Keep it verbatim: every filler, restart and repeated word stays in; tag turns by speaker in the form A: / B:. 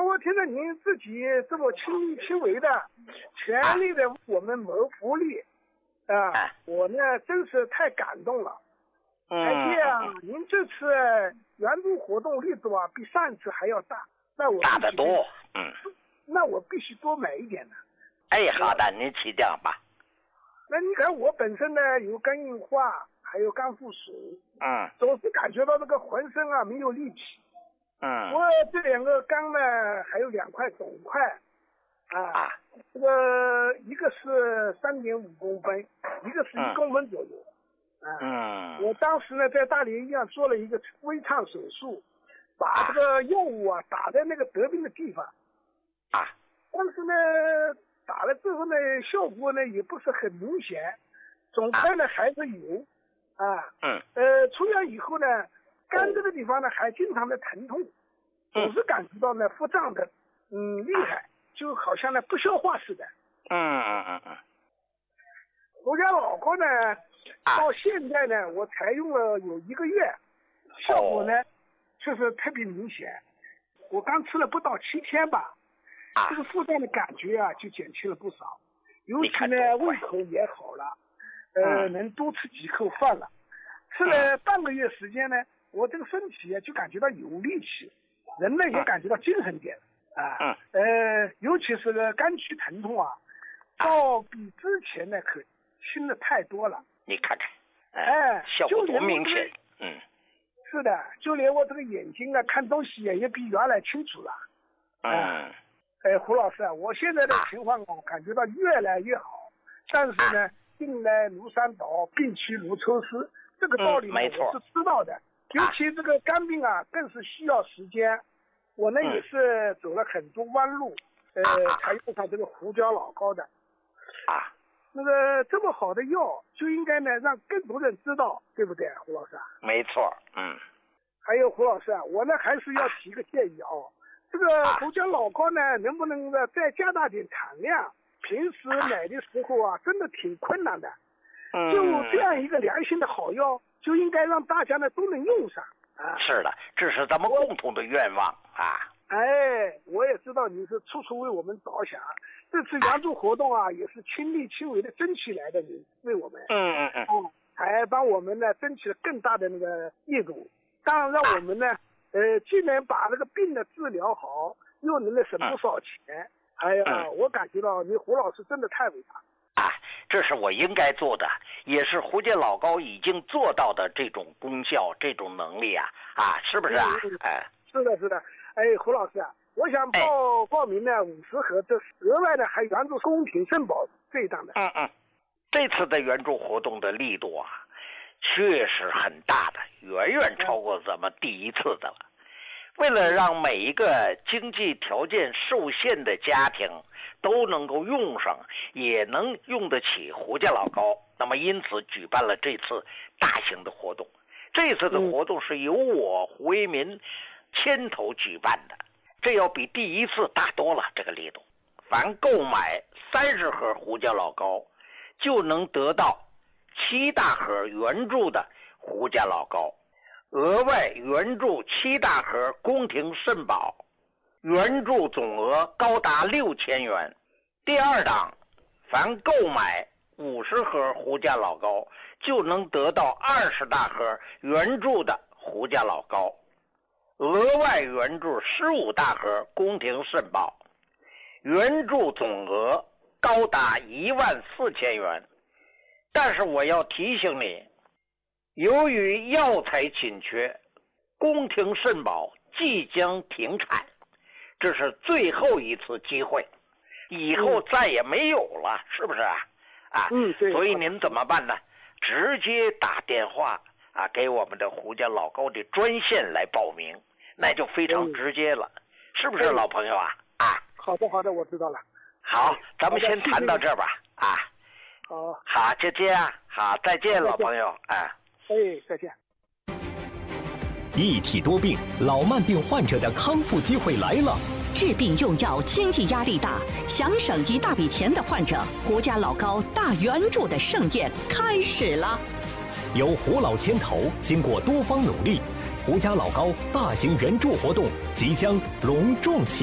A: 我听着您自己这么亲力亲为的，全力的为我们谋福利，啊，
B: 啊
A: 我呢真是太感动了。
B: 嗯，
A: 而且啊，您这次援助活动力度啊，比上一次还要大，那我
B: 大得多，嗯，
A: 那我必须多买一点呢。
B: 哎，好的，您请讲吧。
A: 那你看我本身呢有肝硬化，还有肝腹水，
B: 嗯
A: 总是感觉到这个浑身啊没有力气。
B: 嗯，
A: 我这两个肝呢还有两块肿块，啊，
B: 啊
A: 这个一个是三点五公分，一个是一公分左右。啊，
B: 嗯，
A: 我当时呢在大连医院做了一个微创手术，把这个药物啊打在那个得病的地方。
B: 啊，
A: 但是呢，打了之后呢，效果呢也不是很明显，肿块呢还是有。啊，
B: 嗯，
A: 呃，出院以后呢，肝这个地方呢还经常的疼痛，总是感觉到呢腹胀的，嗯，厉害，就好像呢不消化似的。
B: 嗯嗯嗯嗯，
A: 我家老高呢，到现在呢，我采用了有一个月，效果呢确实特别明显。我刚吃了不到七天吧，这个腹胀的感觉啊就减轻了不少，尤其呢胃口也好了。呃，能多吃几口饭了，吃了半个月时间呢，我这个身体啊就感觉到有力气，人呢也感觉到精神点啊。呃，尤其是个肝区疼痛啊，倒比之前呢可轻的太多了。
B: 你看看，
A: 哎，
B: 效果多明显。嗯，
A: 是的，就连我这个眼睛啊看东西也也比原来清楚了。
B: 嗯，
A: 哎，胡老师啊，我现在的情况啊感觉到越来越好，但是呢。病来如山倒，病去如抽丝，这个道理呢、嗯、我是知道的。尤其这个肝病啊，更是需要时间。我呢、嗯、也是走了很多弯路，呃，才用上这个胡椒老膏的。
B: 啊，
A: 那个这么好的药，就应该呢让更多人知道，对不对，胡老师啊？
B: 没错，嗯。
A: 还有胡老师啊，我呢还是要提个建议哦，这个胡椒老膏呢，能不能呢再加大点产量？平时买的时候啊，真的挺困难的。
B: 嗯，
A: 就这样一个良心的好药，就应该让大家呢都能用上啊。
B: 是的，这是咱们共同的愿望啊。
A: 哎，我也知道你是处处为我们着想。这次援助活动啊，也是亲力亲为的争取来的，你为我们。
B: 嗯嗯嗯。
A: 嗯，还帮我们呢争取了更大的那个力度，当然让我们呢，呃，既能把那个病的治疗好，又能省不少钱。嗯哎呀、嗯，我感觉到你胡老师真的太伟大
B: 啊！这是我应该做的，也是胡健老高已经做到的这种功效、这种能力啊啊，是不是啊？
A: 嗯、
B: 哎，
A: 是的，是的。哎，胡老师啊，我想报、哎、报名呢五十盒，这额外的还援助宫廷肾宝这一档的。
B: 嗯嗯，这次的援助活动的力度啊，确实很大的，远远超过咱们第一次的了。嗯，为了让每一个经济条件受限的家庭都能够用上，也能用得起胡家老高，那么因此举办了这次大型的活动。这次的活动是由我胡为民牵头举办的，这要比第一次大多了，这个力度。凡购买三十盒胡家老高，就能得到七大盒原著的胡家老高。额外援助七大盒宫廷肾宝，援助总额高达六千元。第二档，凡购买五十盒胡家老高，就能得到二十大盒援助的胡家老高，额外援助十五大盒宫廷肾宝，援助总额高达一万四千元。但是我要提醒你，由于药材紧缺，宫廷肾宝即将停产，这是最后一次机会，以后再也没有了，嗯、是不是啊？啊，
A: 嗯，对。
B: 所以您怎么办呢？直接打电话啊，给我们的胡家老高的专线来报名，那就非常直接了，嗯、是不是老朋友啊？啊，
A: 好的，好的，我知道了。
B: 好，咱们先谈到这儿吧。啊，
A: 好，
B: 好，就这样，好，再见，老朋友，哎。
A: 哎，再见。
C: 一体多病，老慢病患者的康复机会来了。
D: 治病用药经济压力大，想省一大笔钱的患者，胡家老高大援助的盛宴开始了。
C: 由胡老牵头，经过多方努力，胡家老高大型援助活动即将隆重启